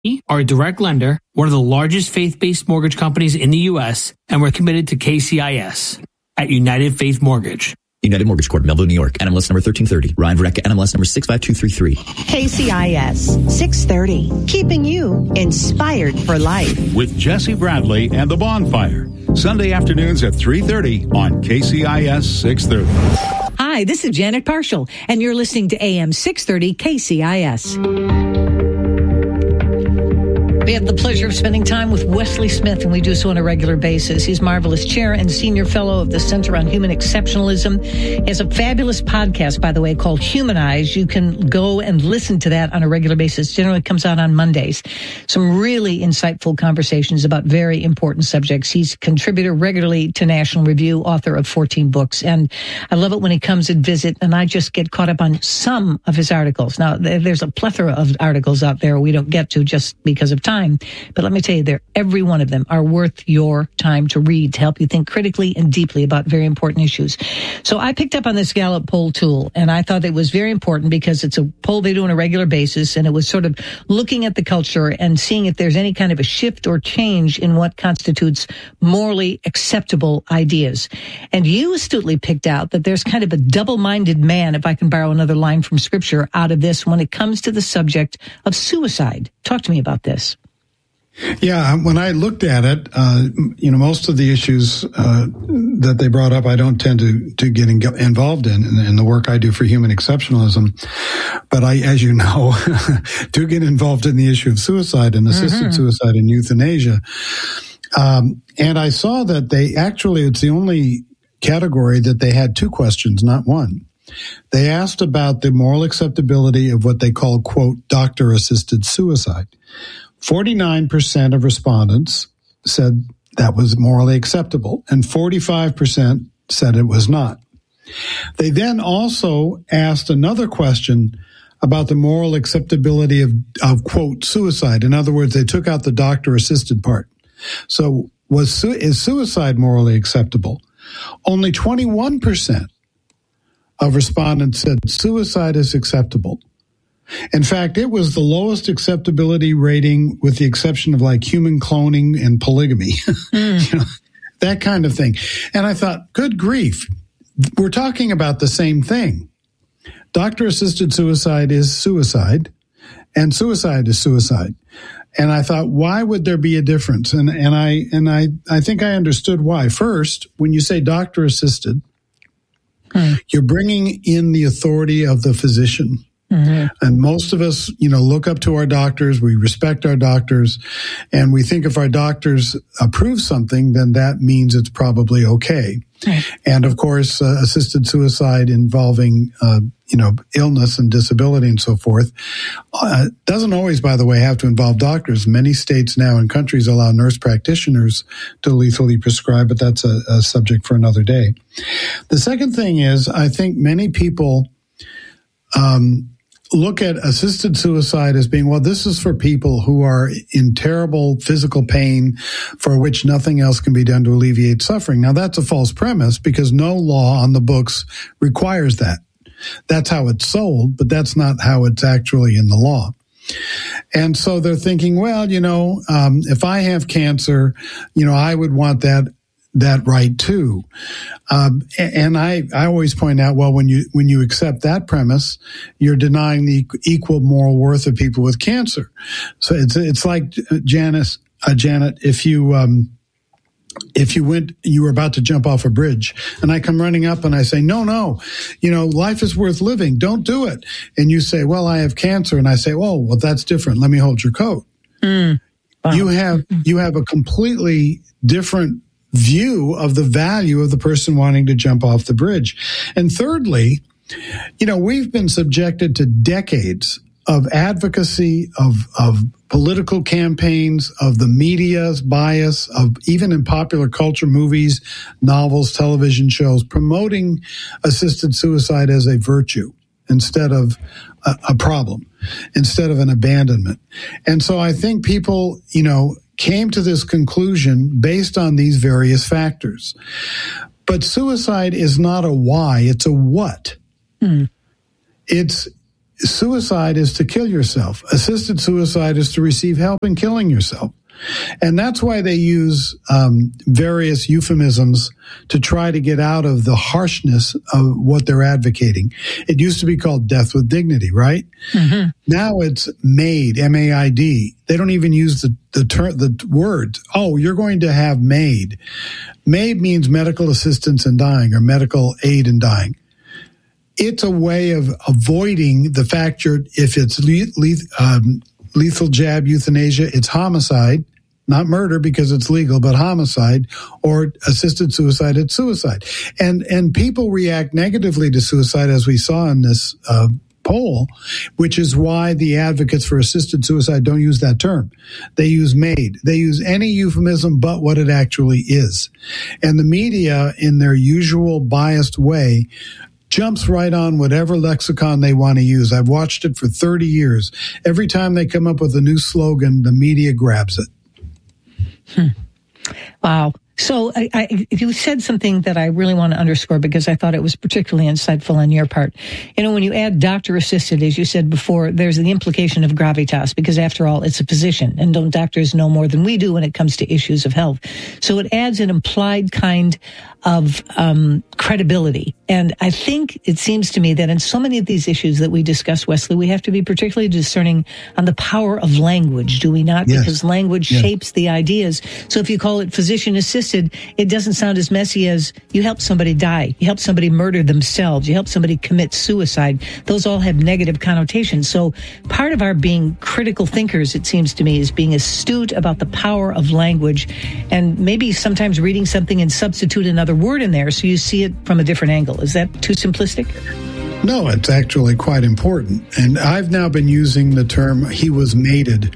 We are a direct lender, one of the largest faith-based mortgage companies in the U.S., and we're committed to KCIS at United Faith Mortgage. United Mortgage Corp, Melville, New York. NMLS number 1330. Ryan Verrecka, NMLS number 65233. KCIS 630, keeping you inspired for life. With Jesse Bradley and The Bonfire. Sunday afternoons at 3:30 on KCIS 630. Hi, this is Janet Parshall, and you're listening to AM 630 KCIS. We have the pleasure of spending time with Wesley Smith, and we do so on a regular basis. He's Marvelous Chair and Senior Fellow of the Center on Human Exceptionalism. He has a fabulous podcast, by the way, called Humanize. You can go and listen to that on a regular basis. Generally comes out on Mondays. Some really insightful conversations about very important subjects. He's a contributor regularly to National Review, author of 14 books. And I love it when he comes and visit, and I just get caught up on some of his articles. Now, there's a plethora of articles out there we don't get to just because of time. But let me tell you, every one of them are worth your time to read to help you think critically and deeply about very important issues. So I picked up on this Gallup poll tool, and I thought it was very important because it's a poll they do on a regular basis, and it was sort of looking at the culture and seeing if there's any kind of a shift or change in what constitutes morally acceptable ideas. And you astutely picked out that there's kind of a double-minded man, if I can borrow another line from Scripture, out of this when it comes to the subject of suicide. Talk to me about this. Yeah, when I looked at it, most of the issues that they brought up, I don't tend to get involved in the work I do for human exceptionalism. But I, as you know, do get involved in the issue of suicide and assisted suicide and euthanasia. And I saw that it's the only category that they had two questions, not one. They asked about the moral acceptability of what they call, quote, doctor-assisted suicide. 49% of respondents said that was morally acceptable, and 45% said it was not. They then also asked another question about the moral acceptability of quote, suicide. In other words, they took out the doctor-assisted part. So is suicide morally acceptable? Only 21% of respondents said suicide is acceptable. In fact, it was the lowest acceptability rating with the exception of like human cloning and polygamy, that kind of thing. And I thought, good grief, we're talking about the same thing. Doctor-assisted suicide is suicide, and suicide is suicide. And I thought, why would there be a difference? And I think I understood why. First, when you say doctor-assisted, you're bringing in the authority of the physician. Mm-hmm. And most of us, look up to our doctors. We respect our doctors. And we think if our doctors approve something, then that means it's probably okay. Right. And of course, assisted suicide involving, illness and disability and so forth, doesn't always, by the way, have to involve doctors. Many states now and countries allow nurse practitioners to lethally prescribe, but that's a subject for another day. The second thing is, I think many people, look at assisted suicide as being, well, this is for people who are in terrible physical pain for which nothing else can be done to alleviate suffering. Now, that's a false premise because no law on the books requires that. That's how it's sold, but that's not how it's actually in the law. And so they're thinking, well, if I have cancer, I would want that right too. And I always point out, well, when you accept that premise, you're denying the equal moral worth of people with cancer. So it's like Janet, if you were about to jump off a bridge and I come running up and I say, no, life is worth living. Don't do it. And you say, well, I have cancer. And I say, oh, well, that's different. Let me hold your coat. Wow. You have a completely different view of the value of the person wanting to jump off the bridge. And thirdly, we've been subjected to decades of advocacy, of political campaigns, of the media's bias, of even in popular culture, movies, novels, television shows, promoting assisted suicide as a virtue instead of a problem, instead of an abandonment. And so I think people, came to this conclusion based on these various factors. But suicide is not a why, it's a what. suicide is to kill yourself. Assisted suicide is to receive help in killing yourself. And that's why they use various euphemisms to try to get out of the harshness of what they're advocating. It used to be called death with dignity, right? Mm-hmm. Now it's MAID, M-A-I-D. They don't even use the word. Oh, you're going to have MAID. MAID means medical assistance in dying or medical aid in dying. It's a way of avoiding the fact if it's lethal jab euthanasia, it's homicide, not murder because it's legal, but homicide, or assisted suicide, it's suicide. And people react negatively to suicide, as we saw in this poll, which is why the advocates for assisted suicide don't use that term. They use MAID. They use any euphemism but what it actually is. And the media, in their usual biased way, jumps right on whatever lexicon they want to use. I've watched it for 30 years. Every time they come up with a new slogan, the media grabs it. Wow. So you said something that I really want to underscore because I thought it was particularly insightful on your part. You know, when you add doctor-assisted, as you said before, there's the implication of gravitas because, after all, it's a physician, and don't doctors know more than we do when it comes to issues of health? So it adds an implied kind of credibility. And I think it seems to me that in so many of these issues that we discuss, Wesley, we have to be particularly discerning on the power of language, do we not? Yes. Because language shapes the ideas. So if you call it physician-assisted, it doesn't sound as messy as you help somebody die, you help somebody murder themselves, you help somebody commit suicide. Those all have negative connotations. So part of our being critical thinkers, it seems to me, is being astute about the power of language and maybe sometimes reading something and substitute another word in there so you see it from a different angle. Is that too simplistic? No, it's actually quite important. And I've now been using the term he was mated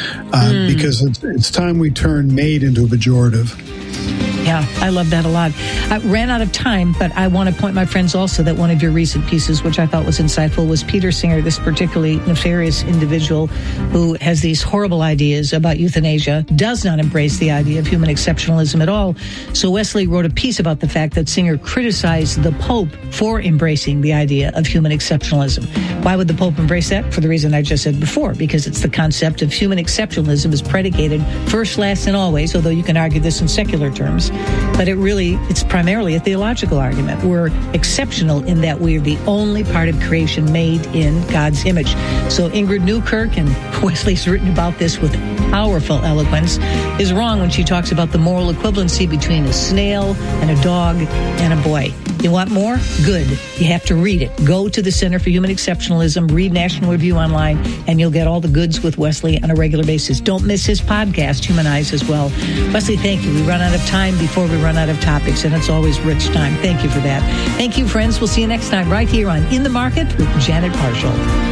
because it's time we turn made into a pejorative. Yeah, I love that a lot. I ran out of time, but I want to point my friends also that one of your recent pieces, which I thought was insightful, was Peter Singer, this particularly nefarious individual who has these horrible ideas about euthanasia, does not embrace the idea of human exceptionalism at all. So Wesley wrote a piece about the fact that Singer criticized the Pope for embracing the idea of human exceptionalism. Why would the Pope embrace that? For the reason I just said before, because it's the concept of human exceptionalism is predicated first, last, and always, although you can argue this in secular terms. But it's primarily a theological argument. We're exceptional in that we are the only part of creation made in God's image. So Ingrid Newkirk, and Wesley's written about this with powerful eloquence, is wrong when she talks about the moral equivalency between a snail and a dog and a boy. You want more? Good. You have to read it. Go to the Center for Human Exceptionalism, read National Review online, and you'll get all the goods with Wesley on a regular basis. Don't miss his podcast, Humanize, as well. Wesley, thank you. We run out of time before we run out of topics, and it's always rich time. Thank you for that. Thank you, friends. We'll see you next time right here on In the Market with Janet Parshall.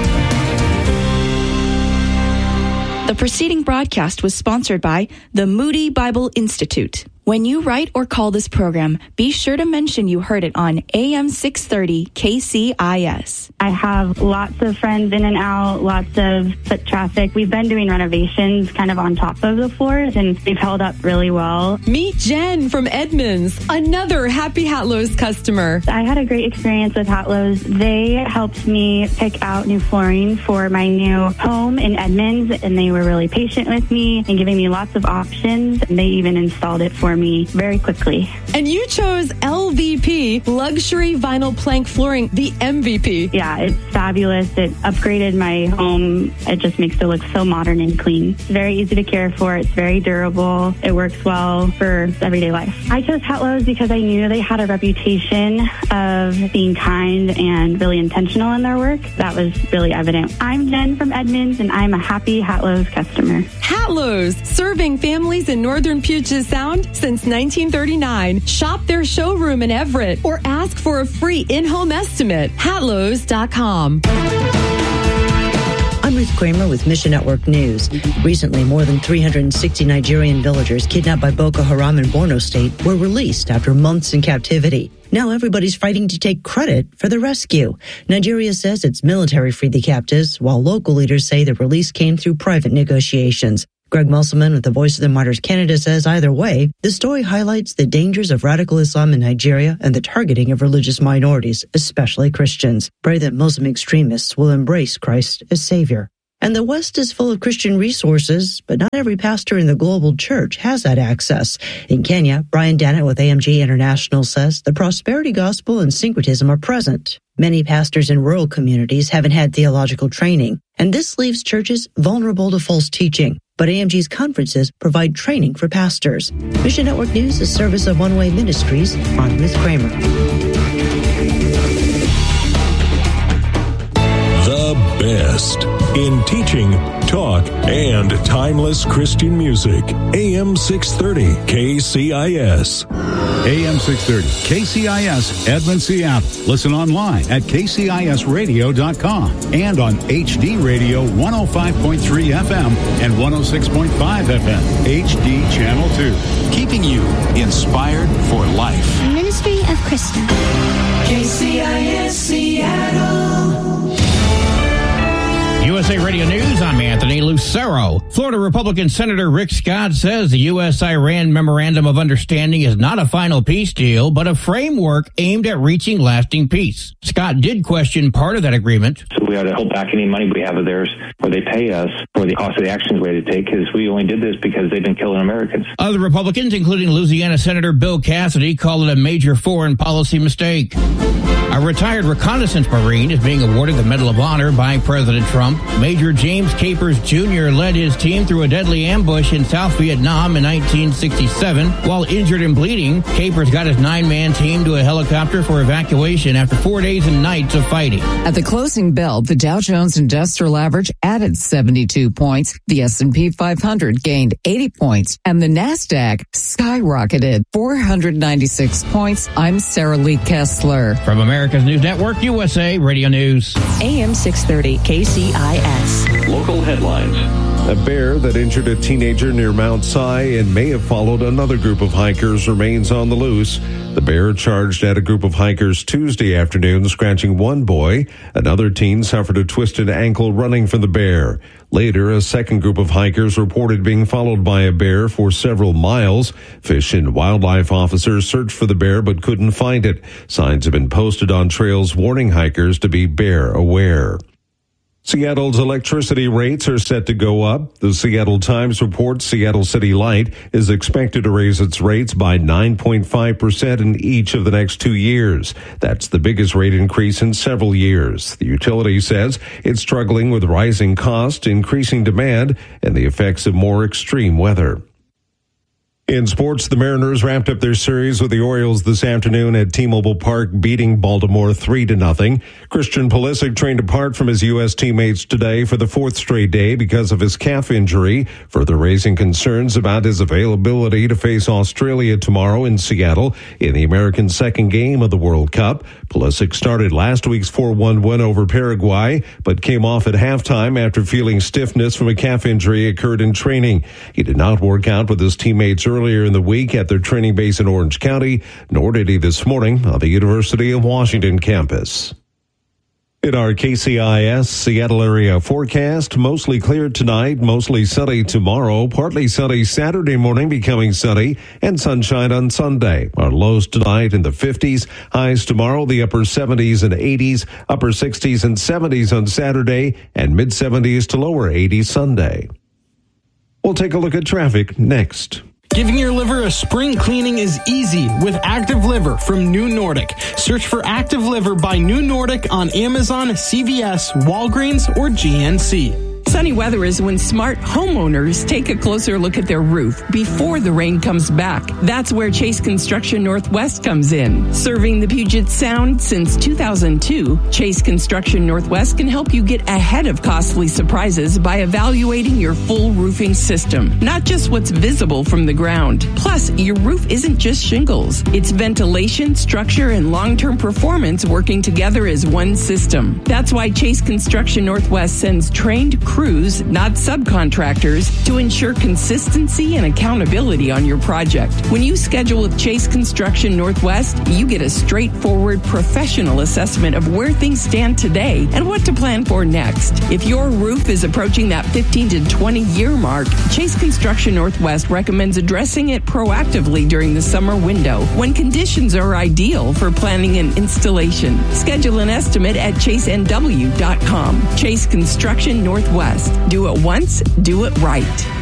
The preceding broadcast was sponsored by the Moody Bible Institute. When you write or call this program, be sure to mention you heard it on AM 630 KCIS. I have lots of friends in and out, lots of foot traffic. We've been doing renovations kind of on top of the floors, and they've held up really well. Meet Jen from Edmonds, another Happy Hatlows customer. I had a great experience with Hatlows. They helped me pick out new flooring for my new home in Edmonds, and they were really patient with me and giving me lots of options. And they even installed it for me very quickly. And you chose LVP, Luxury Vinyl Plank Flooring, the MVP. Yeah, it's fabulous. It upgraded my home. It just makes it look so modern and clean. It's very easy to care for. It's very durable. It works well for everyday life. I chose Hatlows because I knew they had a reputation of being kind and really intentional in their work. That was really evident. I'm Jen from Edmonds, and I'm a happy Hatlows customer. Hatlows, serving families in northern Puget Sound since 1939. Shop their showroom in Everett or ask for a free in-home estimate. Hatlows.com. I'm Ruth Kramer with Mission Network News. Recently, more than 360 Nigerian villagers kidnapped by Boko Haram in Borno State were released after months in captivity. Now everybody's fighting to take credit for the rescue. Nigeria says its military freed the captives, while local leaders say the release came through private negotiations. Greg Musselman with the Voice of the Martyrs Canada says either way, the story highlights the dangers of radical Islam in Nigeria and the targeting of religious minorities, especially Christians. Pray that Muslim extremists will embrace Christ as Savior. And the West is full of Christian resources, but not every pastor in the global church has that access. In Kenya, Brian Dannett with AMG International says the prosperity gospel and syncretism are present. Many pastors in rural communities haven't had theological training, and this leaves churches vulnerable to false teaching. But AMG's conferences provide training for pastors. Mission Network News is service of One Way Ministries. I'm Ruth Kramer. The best in teaching, talk, and timeless Christian music. AM 630 KCIS. AM 630 KCIS, Edmond, Seattle. Listen online at kcisradio.com and on HD Radio 105.3 FM and 106.5 FM, HD Channel 2. Keeping you inspired for life. Ministry of Krista. KCIS Seattle. USA Radio News, I'm Anthony Lucero. Florida Republican Senator Rick Scott says the U.S.-Iran Memorandum of Understanding is not a final peace deal, but a framework aimed at reaching lasting peace. Scott did question part of that agreement. So we ought to hold back any money we have of theirs, where they pay us for the cost of the actions we had to take, because we only did this because they've been killing Americans. Other Republicans, including Louisiana Senator Bill Cassidy, call it a major foreign policy mistake. A retired reconnaissance Marine is being awarded the Medal of Honor by President Trump. Major James Capers Jr. led his team through a deadly ambush in South Vietnam in 1967. While injured and bleeding, Capers got his 9-man team to a helicopter for evacuation after 4 days and nights of fighting. At the closing bell, the Dow Jones Industrial Average added 72 points, the S&P 500 gained 80 points, and the NASDAQ skyrocketed 496 points. I'm Sarah Lee Kessler. From America's News Network, USA Radio News. AM 630 KCIS. Local headlines. A bear that injured a teenager near Mount Si and may have followed another group of hikers remains on the loose. The bear charged at a group of hikers Tuesday afternoon, scratching one boy. Another teen suffered a twisted ankle running from the bear. Later, a second group of hikers reported being followed by a bear for several miles. Fish and wildlife officers searched for the bear but couldn't find it. Signs have been posted on trails warning hikers to be bear aware. Seattle's electricity rates are set to go up. The Seattle Times reports Seattle City Light is expected to raise its rates by 9.5% in each of the next 2 years. That's the biggest rate increase in several years. The utility says it's struggling with rising costs, increasing demand, and the effects of more extreme weather. In sports, the Mariners wrapped up their series with the Orioles this afternoon at T-Mobile Park, beating Baltimore 3-0. Christian Pulisic trained apart from his U.S. teammates today for the fourth straight day because of his calf injury, further raising concerns about his availability to face Australia tomorrow in Seattle in the American second game of the World Cup. Pulisic started last week's 4-1 win over Paraguay, but came off at halftime after feeling stiffness from a calf injury occurred in training. He did not work out with his teammates earlier in the week at their training base in Orange County, nor did he this morning on the University of Washington campus. In our KCIS Seattle area forecast, mostly clear tonight, mostly sunny tomorrow, partly sunny Saturday morning, becoming sunny, and sunshine on Sunday. Our lows tonight in the 50s, highs tomorrow, the upper 70s and 80s, upper 60s and 70s on Saturday, and mid-70s to lower 80s Sunday. We'll take a look at traffic next. Giving your liver a spring cleaning is easy with Active Liver from New Nordic. Search for Active Liver by New Nordic on Amazon, CVS, Walgreens, or GNC. Sunny weather is when smart homeowners take a closer look at their roof before the rain comes back. That's where Chase Construction Northwest comes in. Serving the Puget Sound since 2002, Chase Construction Northwest can help you get ahead of costly surprises by evaluating your full roofing system, not just what's visible from the ground. Plus, your roof isn't just shingles. It's ventilation, structure, and long-term performance working together as one system. That's why Chase Construction Northwest sends trained crews crews, not subcontractors, to ensure consistency and accountability on your project. When you schedule with Chase Construction Northwest, you get a straightforward professional assessment of where things stand today and what to plan for next. If your roof is approaching that 15 to 20 year mark, Chase Construction Northwest recommends addressing it proactively during the summer window when conditions are ideal for planning and installation. Schedule an estimate at chasenw.com. Chase Construction Northwest. Do it once, do it right.